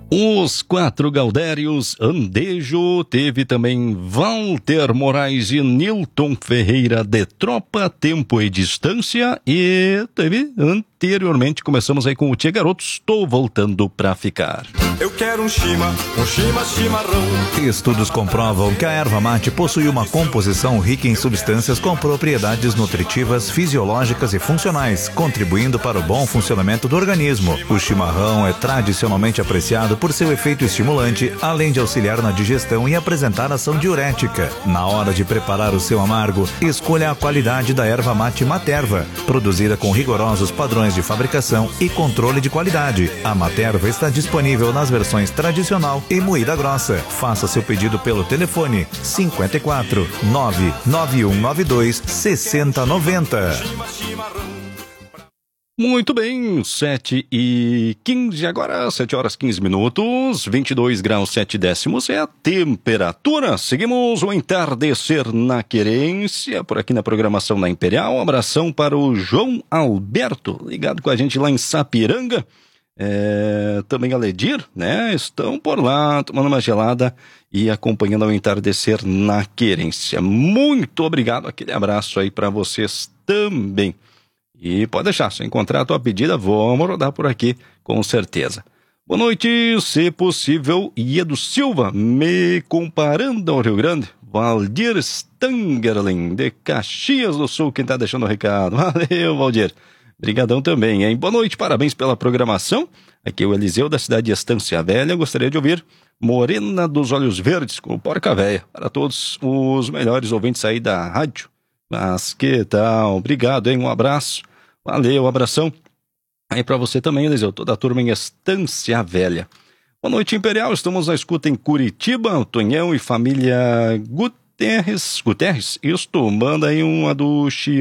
Os quatro Gaudérios, Andejo, teve também Walter Moraes e Nilton Ferreira de Tropa, Tempo e Distância, e teve anteriormente, começamos aí com o Tia Garoto, Estou Voltando Pra Ficar. Eu quero um chimarrão. Estudos comprovam que a erva mate possui uma composição rica em substâncias com propriedades nutritivas, fisiológicas e funcionais, contribuindo para o bom funcionamento do organismo. O chimarrão é tradicionalmente apreciado por seu efeito estimulante, além de auxiliar na digestão e apresentar ação diurética. Na hora de preparar o seu amargo, escolha a qualidade da erva mate Materva, produzida com rigorosos padrões de fabricação e controle de qualidade. A Materva está disponível nas versões tradicional e moída grossa. Faça seu pedido pelo telefone 54 99192 6090. Muito bem, 7h15, agora 7 horas 15 minutos, 22 graus 7 décimos é a temperatura. Seguimos o entardecer na querência, por aqui na programação da Imperial. Um abração para o João Alberto, ligado com a gente lá em Sapiranga. Também a Ledir, né? Estão por lá, tomando uma gelada e acompanhando o entardecer na querência. Muito obrigado, aquele abraço aí para vocês também. E pode deixar, se encontrar a tua pedida, vamos rodar por aqui, com certeza. Boa noite, se possível, Iedo Silva, me comparando ao Rio Grande, Valdir Stangerlin, de Caxias do Sul, quem tá deixando o recado. Valeu, Valdir. Obrigadão também, hein? Boa noite, parabéns pela programação. Aqui é o Eliseu, da cidade de Estância Velha. Gostaria de ouvir Morena dos Olhos Verdes, com o Porca Véia, para todos os melhores ouvintes aí da rádio. Mas que tal? Obrigado, hein? Um abraço. Valeu, um abração. Aí pra você também, Eliseu, toda a turma em Estância Velha. Boa noite, Imperial. Estamos na escuta em Curitiba. Tonhão e família Guterres. Isto, manda aí uma do